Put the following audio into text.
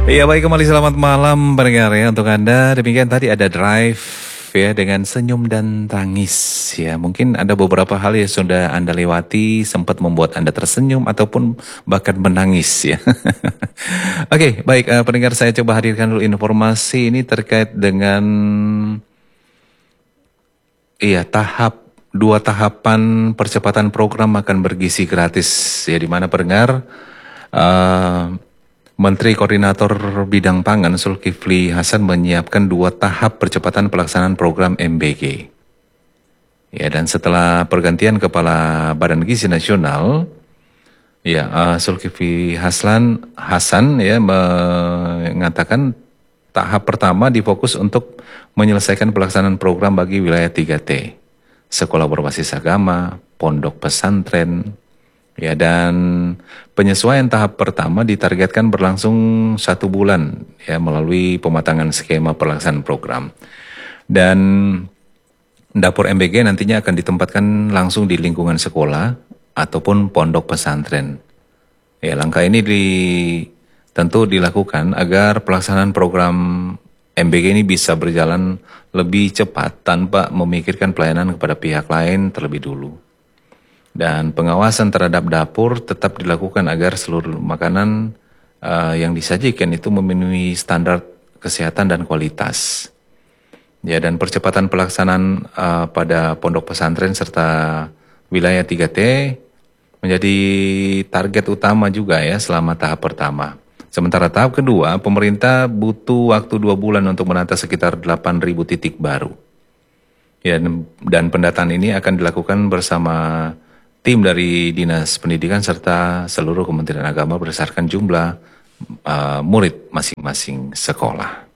Iya baik, kembali selamat malam pendengar ya untuk Anda. Demikian tadi ada Drive ya dengan senyum dan tangis ya. Mungkin ada beberapa hal yang sudah Anda lewati sempat membuat Anda tersenyum ataupun bahkan menangis ya. Oke, baik pendengar, saya coba hadirkan dulu informasi ini terkait dengan dua tahapan percepatan program akan bergizi gratis ya, di mana pendengar eh, Menteri Koordinator Bidang Pangan Zulkifli Hasan menyiapkan dua tahap percepatan pelaksanaan program MBG. Ya, dan setelah pergantian Kepala Badan Gizi Nasional, ya Zulkifli Hasan ya mengatakan tahap pertama difokus untuk menyelesaikan pelaksanaan program bagi wilayah 3T, sekolah berbasis agama, pondok pesantren, ya, dan penyesuaian tahap pertama ditargetkan berlangsung 1 bulan ya melalui pematangan skema pelaksanaan program. Dan dapur MBG nantinya akan ditempatkan langsung di lingkungan sekolah ataupun pondok pesantren. Ya, langkah ini tentu dilakukan agar pelaksanaan program MBG ini bisa berjalan lebih cepat tanpa memikirkan pelayanan kepada pihak lain terlebih dulu. Dan pengawasan terhadap dapur tetap dilakukan agar seluruh makanan yang disajikan itu memenuhi standar kesehatan dan kualitas. Ya, dan percepatan pelaksanaan pada pondok pesantren serta wilayah 3T menjadi target utama juga ya selama tahap pertama. Sementara tahap kedua, pemerintah butuh waktu 2 bulan untuk menata sekitar 8.000 titik baru. Ya, dan pendataan ini akan dilakukan bersama tim dari Dinas Pendidikan serta seluruh Kementerian Agama berdasarkan jumlah murid masing-masing sekolah.